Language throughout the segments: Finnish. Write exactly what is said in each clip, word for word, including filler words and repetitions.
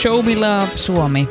Show Me Love Suomi.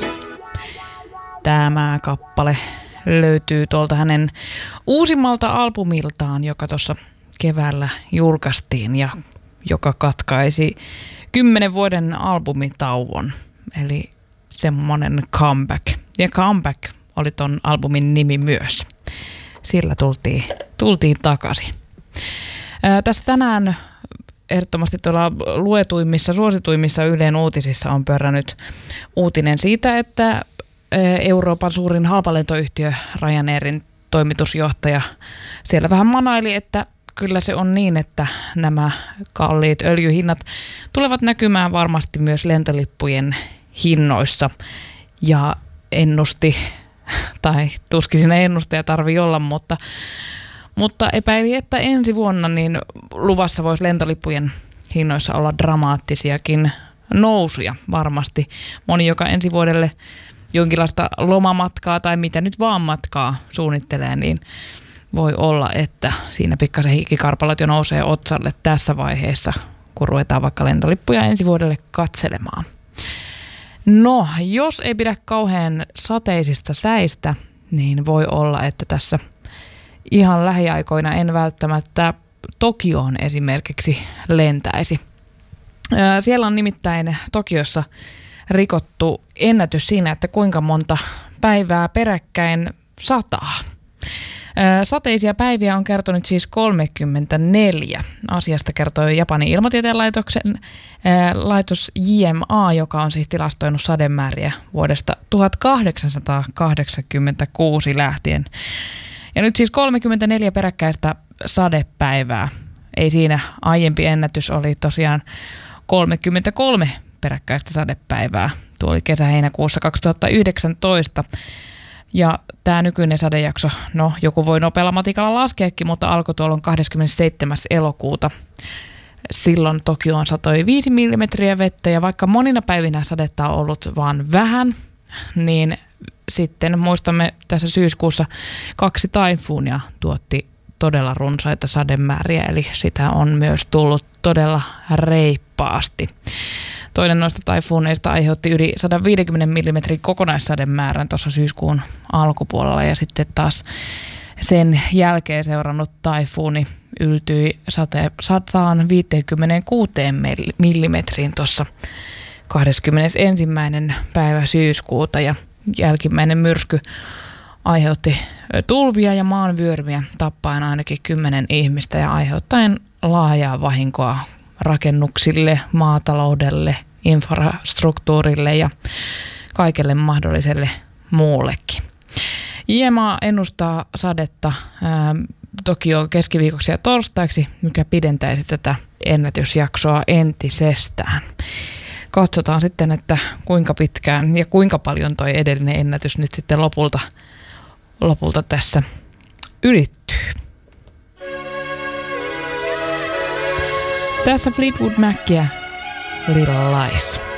Tämä kappale löytyy tuolta hänen uusimmalta albumiltaan, joka tuossa keväällä julkaistiin ja joka katkaisi kymmenen vuoden albumitauon. Eli semmonen comeback. Ja comeback oli ton albumin nimi myös. Sillä tultiin, tultiin takaisin. Ää, tässä tänään ehdottomasti tuolla luetuimmissa, suosituimmissa Ylen uutisissa on pörrännyt uutinen siitä, että Euroopan suurin halpalentoyhtiö Ryanairin toimitusjohtaja siellä vähän manaili, että kyllä se on niin, että nämä kalliit öljyhinnat tulevat näkymään varmasti myös lentolippujen hinnoissa ja ennusti, tai tuskin siinä ennustaja tarvii olla, mutta, mutta epäili, että ensi vuonna niin luvassa voisi lentolippujen hinnoissa olla dramaattisiakin nousuja varmasti. Moni, joka ensi vuodelle jonkinlaista lomamatkaa tai mitä nyt vaan matkaa suunnittelee, niin voi olla, että siinä pikkasen hikikarpalat jo nousee otsalle tässä vaiheessa, kun ruvetaan vaikka lentolippuja ensi vuodelle katselemaan. No, jos ei pidä kauhean sateisista säistä, niin voi olla, että tässä ihan lähiaikoina en välttämättä Tokioon esimerkiksi lentäisi. Siellä on nimittäin Tokiossa rikottu ennätys siinä, että kuinka monta päivää peräkkäin sataa. Sateisia päiviä on kertonut siis kolmekymmentäneljä. Asiasta kertoi Japanin ilmatieteen laitoksen laitos J M A, joka on siis tilastoinut sademääriä vuodesta tuhatkahdeksansataakahdeksankymmentäkuusi lähtien. Ja nyt siis kolmekymmentäneljä peräkkäistä sadepäivää. Ei siinä, aiempi ennätys oli tosiaan kolmekymmentäkolme peräkkäistä sadepäivää. Tuo oli kesä-heinäkuussa kaksituhattayhdeksäntoista. Ja tämä nykyinen sadejakso, no joku voi nopealla matikalla laskeekin, mutta alkoi tuolloin kahdeskymmenesseitsemäs elokuuta. Silloin Tokioon satoi viisi millimetriä vettä ja vaikka monina päivinä sadetta on ollut vaan vähän, niin sitten muistamme tässä syyskuussa kaksi taifuunia tuotti todella runsaita sademääriä, eli sitä on myös tullut todella reippaasti. Toinen noista taifuuneista aiheutti yli sata viisikymmentä millimetrin kokonaissademäärän tuossa syyskuun alkupuolella ja sitten taas sen jälkeen seurannut taifuuni yltyi sata viisikymmentäkuusi millimetriin tuossa kahdeskymmenesensimmäinen päivä syyskuuta ja jälkimmäinen myrsky aiheutti tulvia ja maanvyörymiä tappaen ainakin kymmenen ihmistä ja aiheuttaen laajaa vahinkoa rakennuksille, maataloudelle, infrastruktuurille ja kaikelle mahdolliselle muullekin. J M A ennustaa sadetta ää, Tokioon keskiviikoksi ja torstaiksi, mikä pidentäisi tätä ennätysjaksoa entisestään. Katsotaan sitten, että kuinka pitkään ja kuinka paljon toi edellinen ennätys nyt sitten lopulta, lopulta tässä ylittyy. Tässä Fleetwood Macia, Little Lies.